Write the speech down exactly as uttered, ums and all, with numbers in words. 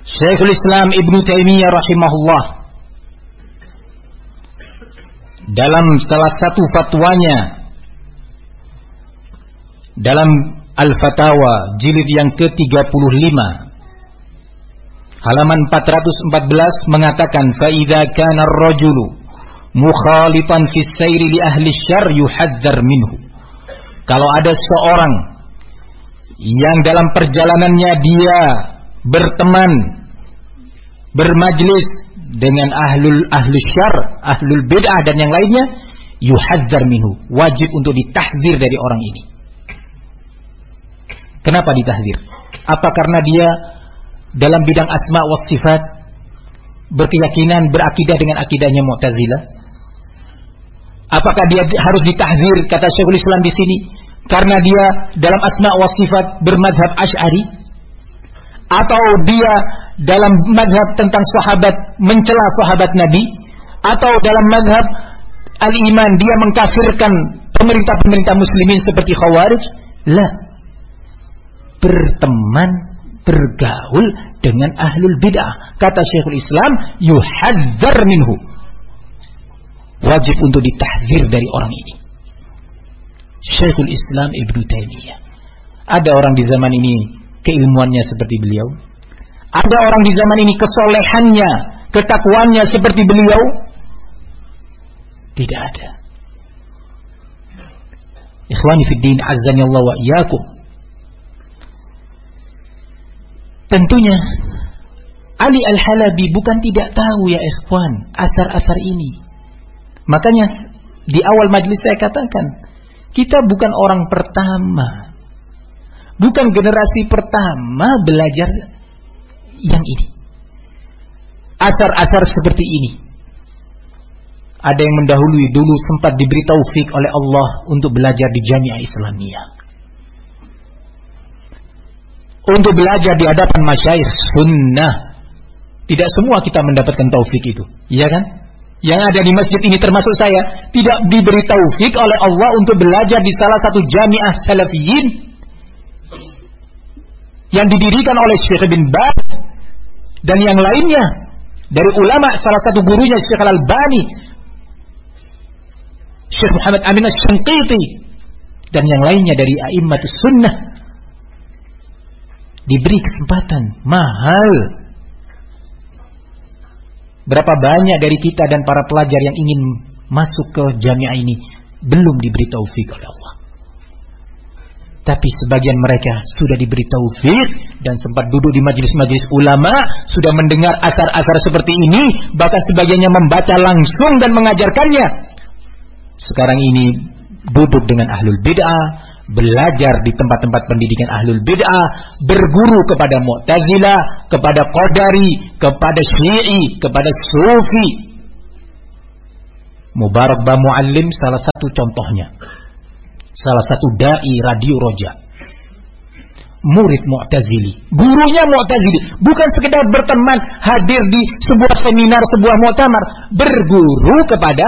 Syekhul Islam Ibnu Taimiyah rahimahullah dalam salah satu fatwanya dalam Al-Fatawa jilid yang ke tiga puluh lima halaman empat ratus empat belas mengatakan fa idza kana ar-rajulu mukhalifan fi sayri li ahli syarr yuhadzar minhu. Kalau ada seorang yang dalam perjalanannya dia berteman bermajlis dengan ahlul ahli syarr, ahlul bid'ah dan yang lainnya, yuhadzar minhu, wajib untuk ditahdzir dari orang ini. Kenapa ditahdzir? Apa karena dia dalam bidang asma wa sifat berkeyakinan, berakidah dengan akidahnya Mu'tazilah? Apakah dia harus ditahdzir, kata Syekhul Islam di sini, karena dia dalam asma wa sifat bermadzhab Asy'ari? Atau dia dalam mazhab tentang sahabat mencela sahabat Nabi? Atau dalam mazhab al-iman dia mengkafirkan pemerintah-pemerintah muslimin seperti Khawarij? La. Berteman, bergaul dengan ahlul bid'ah, kata Syekhul Islam, yuhadzar minhu, wajib untuk ditahdzir dari orang ini. Syekhul Islam Ibnu Taimiyah. Ada orang di zaman ini keilmuannya seperti beliau? Ada orang di zaman ini kesolehannya, ketakwaannya seperti beliau? Tidak ada. Ikhwani fid din, azzani Allah wa iyyakum. Tentunya Ali Al-Halabi bukan tidak tahu ya ikhwan asar-asar ini. Makanya di awal majlis saya katakan, kita bukan orang pertama, bukan generasi pertama belajar yang ini. Asar-asar seperti ini ada yang mendahului, dulu sempat diberi taufik oleh Allah untuk belajar di Jamiah Islamiyah, untuk belajar di hadapan masyayikh sunnah. Tidak semua kita mendapatkan taufik itu, iya kan? Yang ada di masjid ini termasuk saya, tidak diberi taufik oleh Allah untuk belajar di salah satu jamiah salafiyin yang didirikan oleh Syekh bin Baz dan yang lainnya dari ulama, salah satu gurunya Syekh Al-Albani, Syekh Muhammad Amin Asy-Syanqiti dan yang lainnya dari a'immatus sunnah. Diberi kesempatan mahal. Berapa banyak dari kita dan para pelajar yang ingin masuk ke jamiah ini belum diberi taufik oleh Allah. Tapi sebagian mereka sudah diberi taufik dan sempat duduk di majelis-majelis ulama, sudah mendengar asar-asar seperti ini, bahkan sebagiannya membaca langsung dan mengajarkannya. Sekarang ini duduk dengan ahlul bid'ah, belajar di tempat-tempat pendidikan ahlul bid'ah, berguru kepada Mu'tazilah, kepada Qadari, kepada Syi'i, kepada Sufi. Mubarak Ba Muallim salah satu contohnya, salah satu dai Radio Roja, murid Mu'tazili, gurunya Mu'tazili, bukan sekedar berteman, hadir di sebuah seminar, sebuah muktamar, berguru kepada